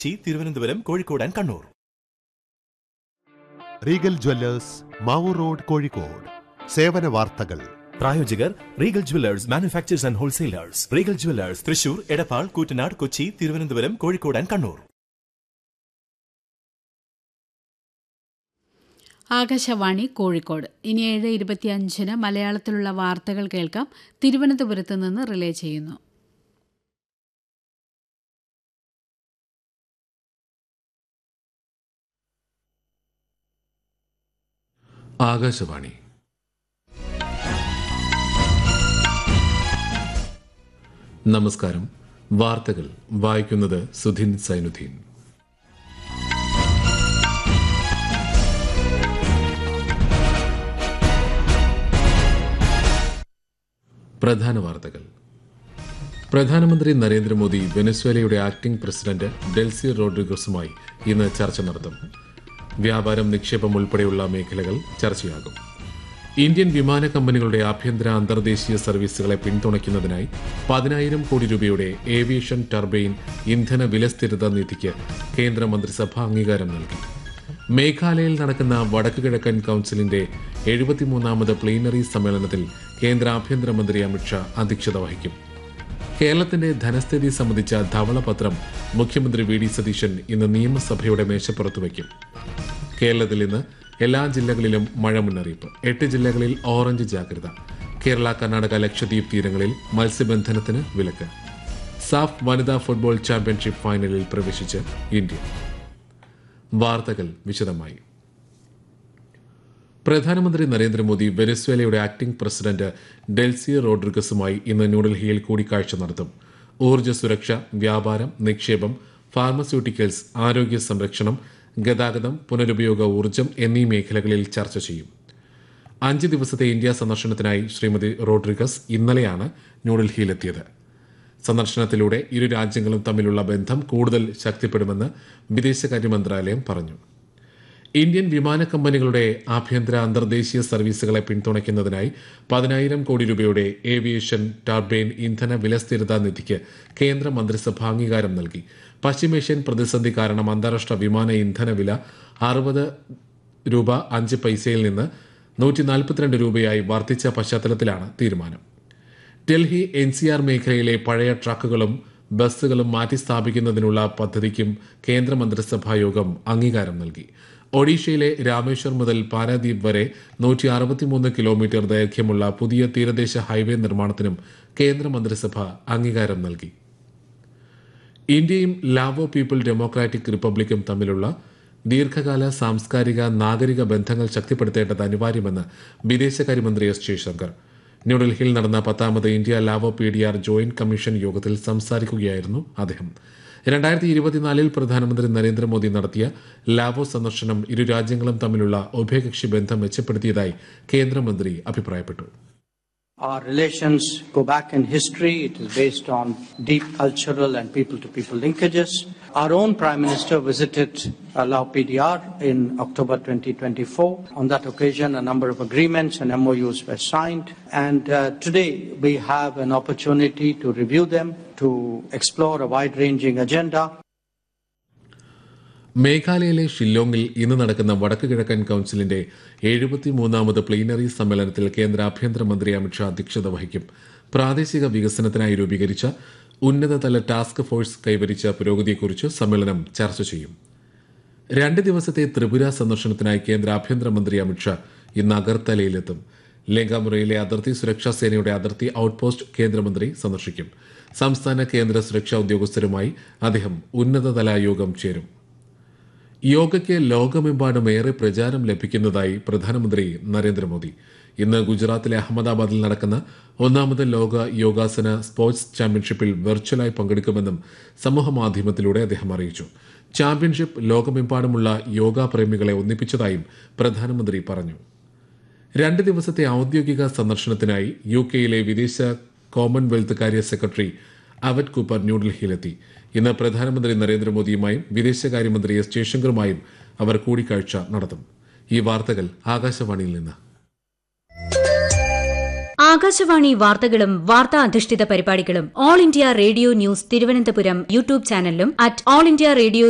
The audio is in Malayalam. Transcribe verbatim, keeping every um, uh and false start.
Kochi, Thiruvananthapuram, Kozhikode and Kannur. Regal Jewellers Mavoor road, Kozhikode. സേവന വാർത്തകൾ. പ്രായോജകർ Regal Jewellers manufacturers and wholesalers. Regal Jewellers Thrissur, Edappal, Koottanad, Kochi, Thiruvananthapuram, Kozhikode and Kannur. Akashvani Kozhikode. ഇനി ഏഴ് ഇരുപത്തിയഞ്ചിന് മലയാളത്തിലുള്ള വാർത്തകൾ കേൾക്കാം. തിരുവനന്തപുരത്ത് നിന്ന് റിലേ ചെയ്യുന്നു. ആകാശവാണി. നമസ്കാരം. വാർത്തകൾ വായിക്കുന്നത് സുധിൻ സൈനുദ്ദീൻ. പ്രധാന വാർത്തകൾ. പ്രധാനമന്ത്രി നരേന്ദ്രമോദി വെനസ്വേലയുടെ ആക്ടിംഗ് പ്രസിഡന്റ് ഡെൽസി റോഡ്രിഗസുമായി ഇന്ന് ചർച്ച നടത്തും. വ്യാപാരം, നിക്ഷേപം ഉൾപ്പെടെയുള്ള മേഖലകൾ ചർച്ചയാകും. ഇന്ത്യൻ വിമാന കമ്പനികളുടെ ആഭ്യന്തര അന്തർദേശീയ സർവീസുകളെ പിന്തുണയ്ക്കുന്നതിനായി പതിനായിരം കോടി രൂപയുടെ ഏവിയേഷൻ ടർബൈൻ ഇന്ധന വിലസ്ഥിരത നിധിക്ക് കേന്ദ്രമന്ത്രിസഭ അംഗീകാരം നൽകി. മേഘാലയയിൽ നടക്കുന്ന വടക്ക് കിഴക്കൻ കൌൺസിലിന്റെ എഴുപത്തിമൂന്നാമത് പ്ലീനറി സമ്മേളനത്തിൽ കേന്ദ്ര ആഭ്യന്തരമന്ത്രി അമിത്ഷാ അധ്യക്ഷത വഹിക്കും. കേരളത്തിന്റെ ധനസ്ഥിതി സംബന്ധിച്ച ധവളപത്രം മുഖ്യമന്ത്രി വി ഡി സതീശൻ ഇന്ന് നിയമസഭയുടെ മേശപ്പുറത്ത് വയ്ക്കും. കേരളത്തിൽ ഇന്ന് എല്ലാ ജില്ലകളിലും മഴ മുന്നറിയിപ്പ്. എട്ട് ജില്ലകളിൽ ഓറഞ്ച് ജാഗ്രത. കേരള, കർണാടക, ലക്ഷദ്വീപ് തീരങ്ങളിൽ മത്സ്യബന്ധനത്തിന് വിലക്ക്. സാഫ് വനിതാ ഫുട്ബോൾ ചാമ്പ്യൻഷിപ്പ് ഫൈനലിൽ പ്രവേശിച്ച് ഇന്ത്യ. വാർത്തകൾ വിശദമായി. പ്രധാനമന്ത്രി നരേന്ദ്രമോദി വെനസ്വേലയുടെ ആക്ടിംഗ് പ്രസിഡന്റ് ഡെൽസി റോഡ്രിഗസുമായി ഇന്ന് ന്യൂഡൽഹിയിൽ കൂടിക്കാഴ്ച നടത്തും. ഊർജ്ജ സുരക്ഷ, വ്യാപാരം, നിക്ഷേപം, ഫാർമസ്യൂട്ടിക്കൽസ്, ആരോഗ്യ സംരക്ഷണം, ഗതാഗതം, പുനരുപയോഗ ഊർജ്ജം എന്നീ മേഖലകളിൽ ചർച്ച ചെയ്യും. അഞ്ച് ദിവസത്തെ ഇന്ത്യ സന്ദർശനത്തിനായി ശ്രീമതി റോഡ്രിഗസ് ഇന്നലെയാണ് ന്യൂഡൽഹിയിലെത്തിയത്. സന്ദർശനത്തിലൂടെ ഇരു രാജ്യങ്ങളും തമ്മിലുള്ള ബന്ധം കൂടുതൽ ശക്തിപ്പെടുമെന്ന് വിദേശകാര്യ മന്ത്രാലയം പറഞ്ഞു. ഇന്ത്യൻ വിമാന കമ്പനികളുടെ ആഭ്യന്തര അന്തർദേശീയ സർവീസുകളെ പിന്തുണയ്ക്കുന്നതിനായി പതിനായിരം കോടി രൂപയുടെ ഏവിയേഷൻ ടർബൈൻ ഇന്ധന വിലസ്ഥിരതാ നിധിക്ക് കേന്ദ്ര മന്ത്രിസഭ അംഗീകാരം നൽകി. പശ്ചിമേഷ്യൻ പ്രതിസന്ധി കാരണം അന്താരാഷ്ട്ര വിമാന ഇന്ധന വില അറുപത് രൂപ അഞ്ച് പൈസയിൽ നിന്ന് നൂറ്റി നാൽപ്പത്തിരണ്ട് രൂപയായി വർദ്ധിച്ച പശ്ചാത്തലത്തിലാണ് തീരുമാനം. ഡൽഹി എൻ സി ആർ മേഖലയിലെ പഴയ ട്രക്കുകളും ബസ്സുകളും മാറ്റിസ്ഥാപിക്കുന്നതിനുള്ള പദ്ധതിക്കും കേന്ദ്ര മന്ത്രിസഭാ യോഗം അംഗീകാരം നൽകി. ഒഡീഷയിലെ രാമേശ്വർ മുതൽ പാരാദീപ് വരെ നൂറ്റി അറുപത്തിമൂന്ന് കിലോമീറ്റർ ദൈർഘ്യമുള്ള പുതിയ തീരദേശ ഹൈവേ നിർമ്മാണത്തിനും കേന്ദ്ര മന്ത്രിസഭ അംഗീകാരം നൽകി. ഇന്ത്യയും ലാവോ പീപ്പിൾ ഡെമോക്രാറ്റിക് റിപ്പബ്ലിക്കും തമ്മിലുള്ള ദീർഘകാല സാംസ്കാരിക നാഗരിക ബന്ധങ്ങൾ ശക്തിപ്പെടുത്തേണ്ടത് അനിവാര്യമെന്ന് വിദേശകാര്യമന്ത്രി എസ് ജയശങ്കർ. ന്യൂഡൽഹിയിൽ നടന്ന പത്താമത് India Lao P D R joint commission യോഗത്തിൽ സംസാരിക്കുകയായിരുന്നു അദ്ദേഹം. രണ്ടായിരത്തി ഇരുപത്തിനാലിൽ പ്രധാനമന്ത്രി നരേന്ദ്രമോദി നടത്തിയ ലാവോ സന്ദർശനം ഇരു രാജ്യങ്ങളും തമ്മിലുള്ള ഉഭയകക്ഷി ബന്ധം മെച്ചപ്പെടുത്തിയതായി കേന്ദ്രമന്ത്രി അഭിപ്രായപ്പെട്ടു. Our relations go back in history. It is based on deep cultural and people-to-people linkages. Our own Prime Minister visited uh, Lao P D R in October twenty twenty-four. On that occasion, a number of agreements and M O Us were signed. And uh, today, we have an opportunity to review them, to explore a wide-ranging agenda. മേഘാലയയിലെ ഷില്ലോങ്ങിൽ ഇന്ന് നടക്കുന്ന വടക്ക് കിഴക്കൻ കൌൺസിലിന്റെ എഴുപത്തിമൂന്നാമത് പ്ലീനറി സമ്മേളനത്തിൽ കേന്ദ്ര ആഭ്യന്തരമന്ത്രി അമിത്ഷാ അധ്യക്ഷത വഹിക്കും. പ്രാദേശിക വികസനത്തിനായി രൂപീകരിച്ച ഉന്നതതല ടാസ്ക് ഫോഴ്സ് കൈവരിച്ച പുരോഗതിയെക്കുറിച്ച് സമ്മേളനം ചർച്ച ചെയ്യും. രണ്ട് ദിവസത്തെ ത്രിപുര സന്ദർശനത്തിനായി കേന്ദ്ര ആഭ്യന്തരമന്ത്രി അമിത്ഷാ ഇന്ന് അഗർത്തലയിലെത്തും. ലെങ്കാമുറയിലെ അതിർത്തി സുരക്ഷാ സേനയുടെ അതിർത്തി ഔട്ട്പോസ്റ്റ് കേന്ദ്രമന്ത്രി സന്ദർശിക്കും. സംസ്ഥാന കേന്ദ്ര സുരക്ഷാ ഉദ്യോഗസ്ഥരുമായി അദ്ദേഹം ഉന്നതതല യോഗം ചേരും. യോഗയ്ക്ക് ലോകമെമ്പാടും ഏറെ പ്രചാരം ലഭിക്കുന്നതായി പ്രധാനമന്ത്രി നരേന്ദ്രമോദി. ഇന്ന് ഗുജറാത്തിലെ അഹമ്മദാബാദിൽ നടക്കുന്ന ഒന്നാമത് ലോക യോഗാസന സ്പോർട്സ് ചാമ്പ്യൻഷിപ്പിൽ വെർച്വലായി പങ്കെടുക്കുമെന്നും സമൂഹമാധ്യമത്തിലൂടെ അദ്ദേഹം അറിയിച്ചു. ചാമ്പ്യൻഷിപ്പ് ലോകമെമ്പാടുമുള്ള യോഗാ പ്രേമികളെ ഒന്നിപ്പിച്ചതായും പ്രധാനമന്ത്രി പറഞ്ഞു. രണ്ട് ദിവസത്തെ ഔദ്യോഗിക സന്ദർശനത്തിനായി യു കെയിലെ വിദേശ കോമൺവെൽത്ത് കാര്യ സെക്രട്ടറി അവറ്റ് കൂപ്പർ ന്യൂഡൽഹിയിലെത്തി. ഇന്ന് പ്രധാനമന്ത്രി നരേന്ദ്രമോദിയുമായും വിദേശകാര്യമന്ത്രി എസ് ജയശങ്കറുമായും അവർ കൂടിക്കാഴ്ച നടത്തും. ഈ വാർത്തകൾ ആകാശവാണിയിൽ നിന്ന്. ആകാശവാണി വാർത്തകളും വാർത്താ അധിഷ്ഠിത പരിപാടികളും all India radio news Thiruvananthapuram YouTube ചാനലിലും അറ്റ് ഓൾ ഇന്ത്യ റേഡിയോ